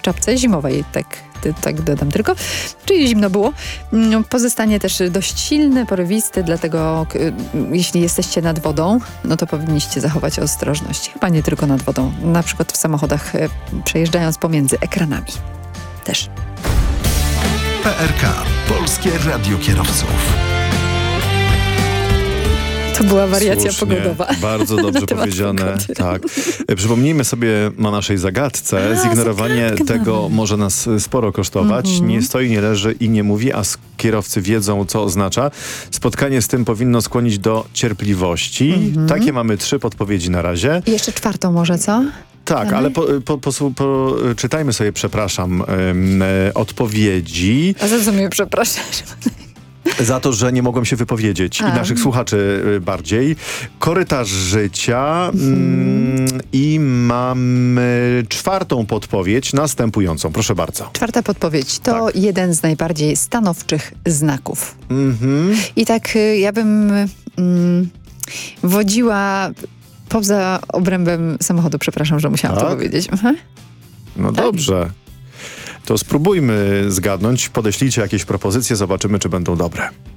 czapce zimowej, tak dodam tylko, czyli zimno było. Pozostanie też dość silny, porywisty, dlatego jeśli jesteście nad wodą, no to powinniście zachować ostrożność. Chyba nie tylko nad wodą, na przykład w samochodach przejeżdżając pomiędzy ekranami też. PRK, Polskie Radio Kierowców. To była wariacja Słusznie, pogodowa. Bardzo dobrze powiedziane. Tak. Przypomnijmy sobie o naszej zagadce. Zignorowanie tego może nas sporo kosztować. Nie stoi, nie leży i nie mówi, a kierowcy wiedzą, co oznacza. Spotkanie z tym powinno skłonić do cierpliwości. Takie mamy 3 podpowiedzi na razie. I jeszcze 4 może, co? Tak, ale czytajmy sobie, przepraszam, odpowiedzi. A za co mnie przepraszasz? Za to, że nie mogłem się wypowiedzieć. I naszych słuchaczy bardziej. Korytarz życia. I mamy 4. podpowiedź, następującą. Proszę bardzo. 4. podpowiedź to jeden z najbardziej stanowczych znaków. I tak ja bym wodziła poza obrębem samochodu. Przepraszam, że musiałam to powiedzieć. No dobrze. To spróbujmy zgadnąć. Podeślijcie jakieś propozycje, zobaczymy, czy będą dobre.